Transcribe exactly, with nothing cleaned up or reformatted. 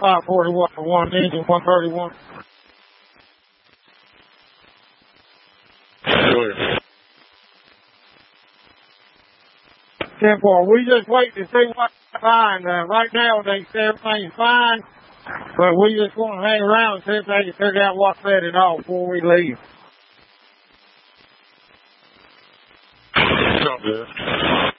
five forty-one for one engine, one thirty-one. Go ahead. ten four, we just wait to see what's fine. Uh, right now, they say everything's fine, but we just want to hang around and see if they can figure out what set it off before we leave. Sounds good.